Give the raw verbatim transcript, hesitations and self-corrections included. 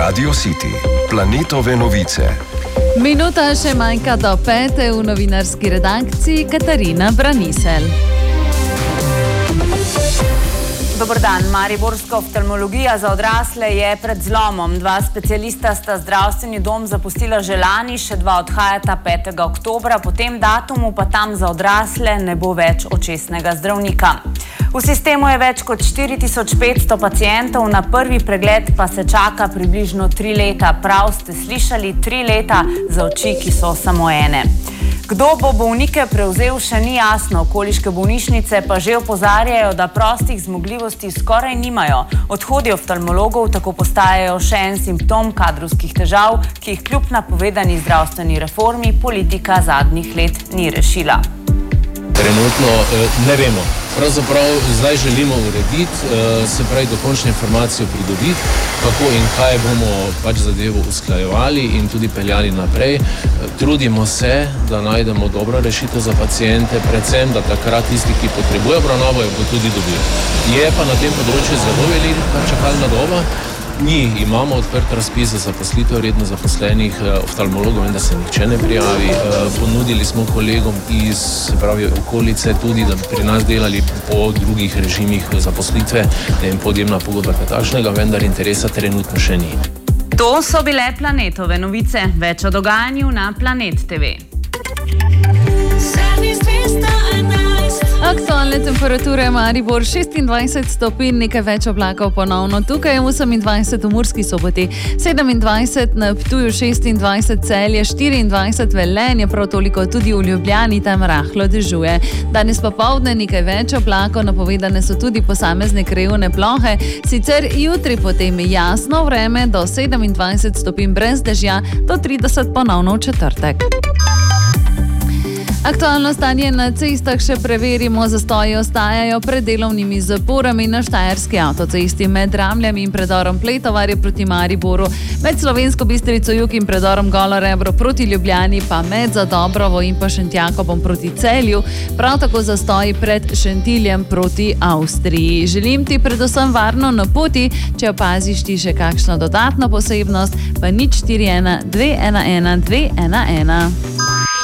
Radio City, Planetove novice. Minuta še manjka do pete, v novinarski redakciji Katarina Braniselj. Dober dan. Mariborska oftalmologija za odrasle je pred zlomom. Dva specialista sta zdravstveni dom zapustila že lani, še dva odhajata petega oktobra, po tem datumu pa tam za odrasle ne bo več očesnega zdravnika. V sistemu je več kot štiri tisoč petsto pacientov, na prvi pregled pa se čaka približno tri leta. Prav ste slišali, tri leta za oči, ki so samo ene. Kdo bo bolnike prevzel, še ni jasno. Okoliške bolnišnice pa že opozarjajo, da prostih zmogljivosti skoraj nimajo. Odhodi oftalmologov tako postajajo še en simptom kadrovskih težav, ki jih kljub napovedani zdravstveni reformi politika zadnjih let ni rešila. Trenutno ne vemo. Pravzaprav zdaj želimo urediti, se pravi dokončno informacijo pridobiti, kako in kaj bomo pač zadevo usklajevali in tudi peljali naprej. Trudimo se, da najdemo dobro rešitev za paciente, predvsem, da takrat tisti, ki potrebuje obravnavo, jo bo tudi dobil. Je pa na tem področju zelo velika čakalna doba. Mi imamo odprt razpis za zaposlitev redno zaposlenih oftalmologov, in da se nihče ne prijavi. Ponudili smo kolegom iz, se pravi, okolice tudi, da bi pri nas delali po drugih režimih zaposlitve, ne vem, podjemna pogodba kaj takšnega, vendar interesa trenutno še ni. To so bile Planetove novice. Več o dogajanju na Planet te ve. Aktualne temperature Maribor šestindvajset stopinj, nekaj več oblakov ponovno tukaj, osemindvajset v Murski Soboti, sedemindvajset na Ptuju, šestindvajset Celje, štiriindvajset Velenje, prav toliko tudi v Ljubljani, tam rahlo dežuje. Danes popoldne nekaj več oblakov, napovedane so tudi posamezne krajevne plohe, sicer jutri potem jasno vreme do sedemindvajset stopinj brez dežja, do trideset ponovno v četrtek. Aktualno stanje na cestah še preverimo, zastoji ostajajo pred delovnimi zaporami na štajerski avtocesti med Ramljami in predorom Pletovarje proti Mariboru, med Slovensko Bistrico jug in predorom Golo Rebro proti Ljubljani, pa med Zadobrovo in pa Šentjakobom proti Celju, prav tako zastoji pred Šentiljem proti Avstriji. Želim ti predvsem varno na poti, če opaziš ti še kakšno dodatno posebnost, pa nič štiri ena dve ena ena dve ena ena.